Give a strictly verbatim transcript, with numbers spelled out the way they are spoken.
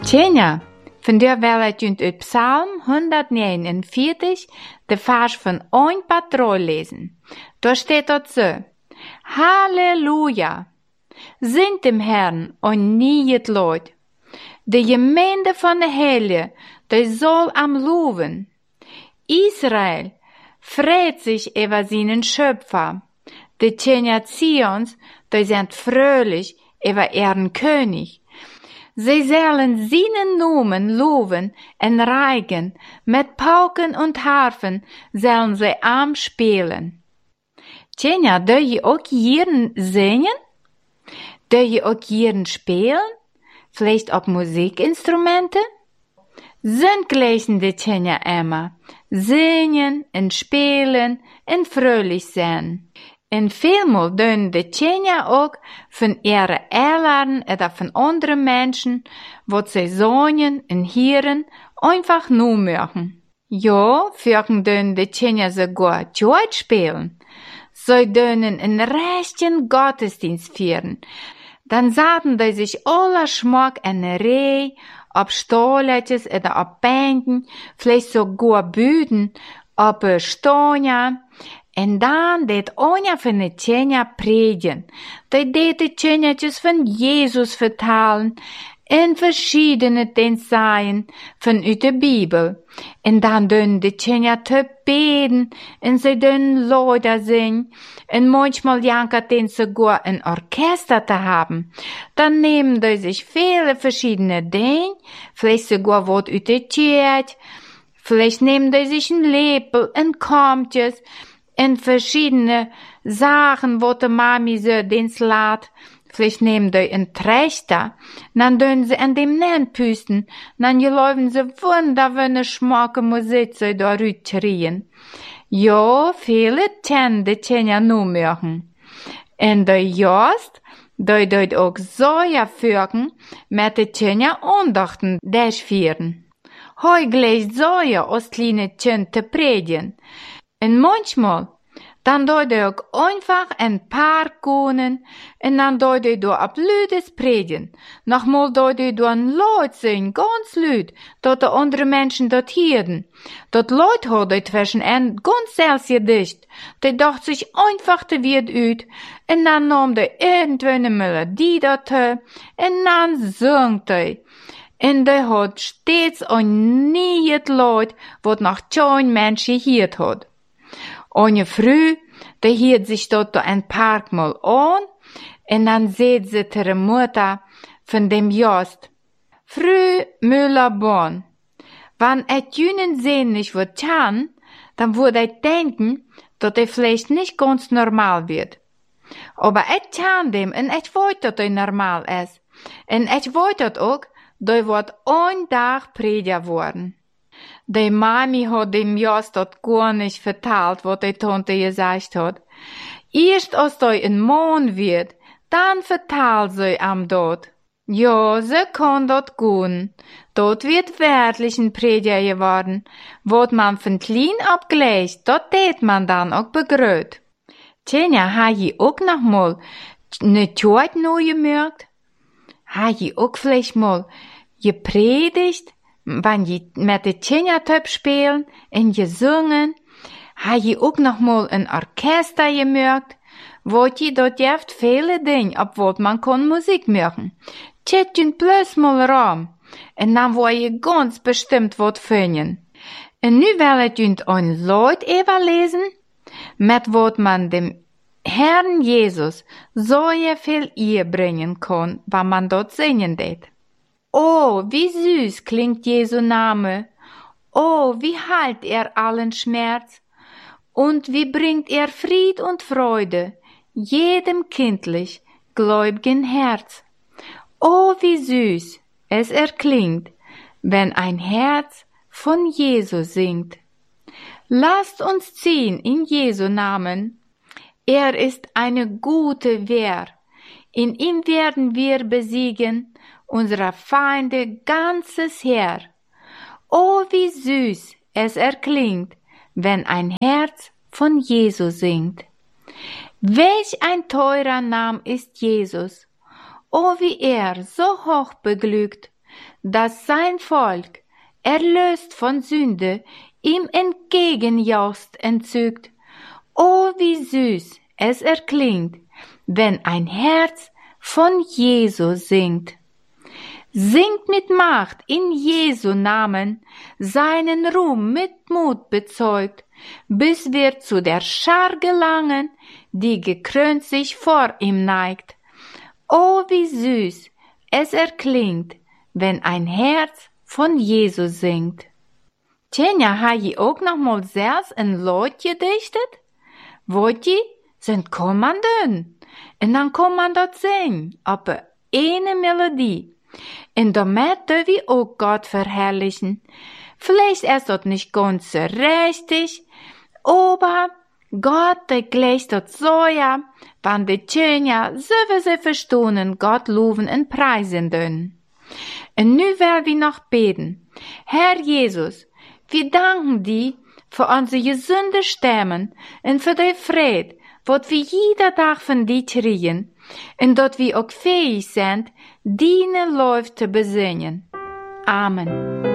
Tjenja, vandaag wil ik jullie uit Psalm honderdnegenenveertig de vers van één paar drei lezen. Daar steht dort so: Halleluja! Singt dem Herrn und nie het Leid. De Gemeinde van de Heilige, die soll am loven. Israel freut sich über seinen Schöpfer. De Tjenja Zions, die sind fröhlich über ihren König. Sie sollen seinen Namen loben und reigen, mit Pauken und Harfen sollen sie am spielen. Tjenja, doe je ook hier zingen? Doe je ook hier spielen? Vielleicht op Musikinstrumenten? Sind gleichende Tjenja immer. Singen und spielen und fröhlich sein. En veelmaal doen de Tjenja ook van ihre Eltern oder von anderen Menschen, wat sie zingen en hieren, einfach nur machen. Ja, führen doen de Tjenja sogar Deutsch spielen. Sie dönen einen rechten Gottesdienst führen. Dann sahen die sich aller Schmack in Reh, ob Stolletjes oder ob Bänken, vielleicht sogar Büden, ob Stonja. En dan deed Onja van de Tjenja predigen. Die deed de Tjenjatjes van Jesus vertalen en verschiedene dingen van uit de Bibel. En dan doen de Tjenja te beden en ze doen Lieder zingen. En manchmal jankert den sogar ein Orchester te haben. Dann nehmen die sich viele verschiedene Dinge, vielleicht sogar wat uit de Kirche, vielleicht nehmen die sich ein Lepel, ein Kampjes, en verschiedene Sachen, wo de Mami so dins laat. Vielleicht nehmen die ein Trechter, dann dön sie an dem Nennpüsten, dann geläufen sie wunderwunde schmacke Musik so da rütterien. Ja, viele kennen die Tjenja nu machen. En de Jost, die dort auch so ja führen, mit de Tjenja Andachten durchführen. Heu gleich so ja aus kleine Tjen te predigen. En manchmal, dann doe je ook einfach ein paar Konen, en dan doe je door op luides predigen. Nochmal doe je door een luid zingen, ganz luid, dat de andere Menschen dat hierden. Dat luid hadden zwischen en ganz selbst gedicht. Die dacht sich einfach de Wirt uit, en dan nam de irgendeine Melodie dat he, en dan zingt hij. En die had steeds een nie het luid, wat nog tien Menschen gehoord had. Eine Früh, die hielt sich dort ein paar Mal an, und dann seht sie ihre Mutter von dem Jost: Früh Müller-Born, wenn et jünen sehen nicht wird kann, dann würde ich denken, dass er vielleicht nicht ganz normal wird. Aber et kann dem, und et weiß, dass er normal ist. Und et weiß dat auch, dass er wird ein Tag Prediger worden. Die Mami hat dem Jost dort gar nicht vertalt, was die Tante gesagt hat. Erst als er ein Mann wird, dann vertalt sie am dort. Ja, sie kann dort gehen. Dort wird wirklich ein Prediger geworden. Was man von klein abgelegt, dort tät man dann auch begrüßt. Tjenja, ha je auch noch mal ne Tjort neu gemerkt? Ha je auch vielleicht mal gepredigt? Wenn je met de Tjenja-Töp spielen en gesungen, ha je ook nog mal een orchester gemerkt, wat je dat jeft viele dingen op wat man kon muziek maken. Tjet je plus mal raam, en dan word je ganz bestimmt wat vinden. En nu wil ik je een Lied even lezen, met wat man dem Herrn Jesus so viel eer bringen kann, wenn man dort singen deed. Oh, wie süß klingt Jesu Name. Oh, wie heilt er allen Schmerz. Und wie bringt er Fried und Freude jedem kindlich gläubigen Herz. Oh, wie süß es erklingt, wenn ein Herz von Jesu singt. Lasst uns ziehen in Jesu Namen. Er ist eine gute Wehr. In ihm werden wir besiegen unserer Feinde ganzes Heer. Oh, wie süß es erklingt, wenn ein Herz von Jesus singt. Welch ein teurer Name ist Jesus. Oh, wie er so hoch beglückt dass sein Volk, erlöst von Sünde, ihm entgegenjaust entzückt. Oh, wie süß es erklingt, wenn ein Herz von Jesu singt. Singt mit Macht in Jesu Namen, seinen Ruhm mit Mut bezeugt, bis wir zu der Schar gelangen, die gekrönt sich vor ihm neigt. Oh, wie süß es erklingt, wenn ein Herz von Jesu singt. Tjenja, ha je ook nog mal zelfs een lood gedichtet? Wat je zijn kon man doen. En dan kon man dat zingen op een ene melodie. En damit dürfen wir auch Gott verherrlichen. Vielleicht ist das nicht ganz so richtig, aber Gott, der gleicht dort so ja, wenn die Tjenja sowieso verstohnen, Gott loben und preisen dürfen. Und nu werden wir noch beten. Herr Jesus, wir danken dir für unsere gesunde Stimmen und für den Frieden, wat wir jeder Tag von dir kriegen, und dat wir auch fähig sind, deine Läufe zu besingen. Amen.